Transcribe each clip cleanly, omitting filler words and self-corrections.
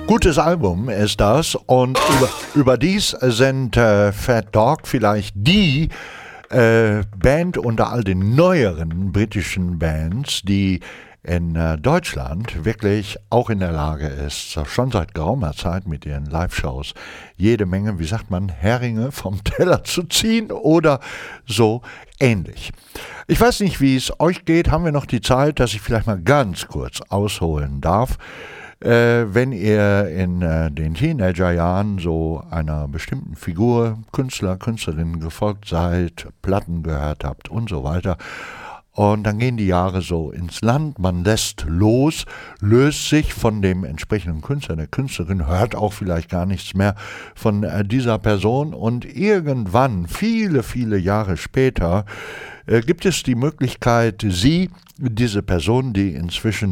Gutes Album ist das und überdies sind Fat Dog vielleicht die Band unter all den neueren britischen Bands, die in Deutschland wirklich auch in der Lage ist, schon seit geraumer Zeit mit ihren Live-Shows jede Menge, wie sagt man, Heringe vom Teller zu ziehen oder so ähnlich. Ich weiß nicht, wie es euch geht. Haben wir noch die Zeit, dass ich vielleicht mal ganz kurz ausholen darf? Wenn ihr in den Teenagerjahren so einer bestimmten Figur, Künstler, Künstlerin gefolgt seid, Platten gehört habt und so weiter, und dann gehen die Jahre so ins Land, man lässt los, löst sich von dem entsprechenden Künstler, der Künstlerin, hört auch vielleicht gar nichts mehr von dieser Person und irgendwann, viele, viele Jahre später, gibt es die Möglichkeit, diese Person, die inzwischen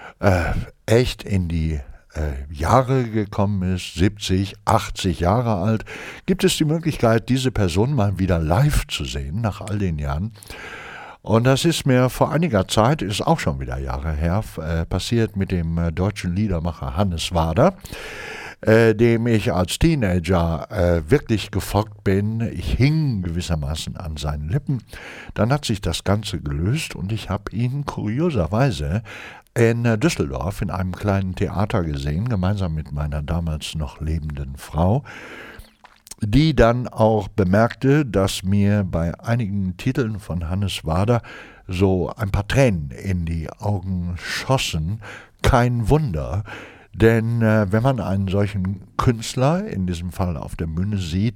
echt in die Jahre gekommen ist, 70, 80 Jahre alt, gibt es die Möglichkeit, diese Person mal wieder live zu sehen, nach all den Jahren. Und das ist mir vor einiger Zeit, ist auch schon wieder Jahre her, passiert mit dem deutschen Liedermacher Hannes Wader, dem ich als Teenager wirklich gefolgt bin. Ich hing gewissermaßen an seinen Lippen. Dann hat sich das Ganze gelöst und ich habe ihn kurioserweise in Düsseldorf in einem kleinen Theater gesehen, gemeinsam mit meiner damals noch lebenden Frau, die dann auch bemerkte, dass mir bei einigen Titeln von Hannes Wader so ein paar Tränen in die Augen schossen. Kein Wunder, denn wenn man einen solchen Künstler, in diesem Fall auf der Bühne, sieht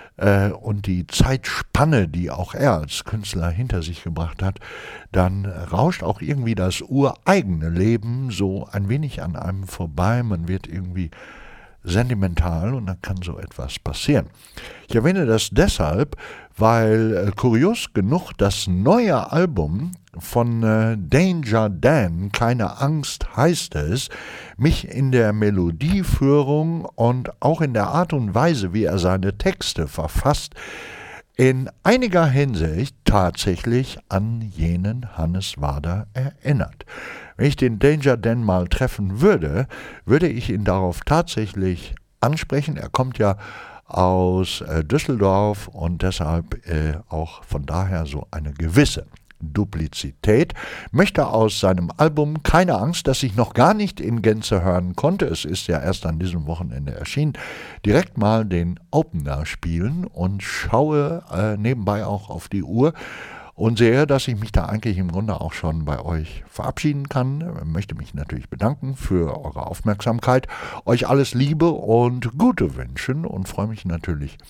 und die Zeitspanne, die auch er als Künstler hinter sich gebracht hat, dann rauscht auch irgendwie das ureigene Leben so ein wenig an einem vorbei. Man wird irgendwie sentimental und dann kann so etwas passieren. Ich erwähne das deshalb, weil kurios genug das neue Album von Danger Dan, Keine Angst heißt es, mich in der Melodieführung und auch in der Art und Weise, wie er seine Texte verfasst, in einiger Hinsicht tatsächlich an jenen Hannes Wader erinnert. Wenn ich den Danger Dan mal treffen würde, würde ich ihn darauf tatsächlich ansprechen. Er kommt ja aus Düsseldorf und deshalb auch von daher so eine gewisse Duplizität, möchte aus seinem Album Keine Angst, das ich noch gar nicht in Gänze hören konnte, es ist ja erst an diesem Wochenende erschienen, direkt mal den Opener spielen und schaue nebenbei auch auf die Uhr und sehe, dass ich mich da eigentlich im Grunde auch schon bei euch verabschieden kann. Ich möchte mich natürlich bedanken für eure Aufmerksamkeit, euch alles Liebe und Gute wünschen und freue mich natürlich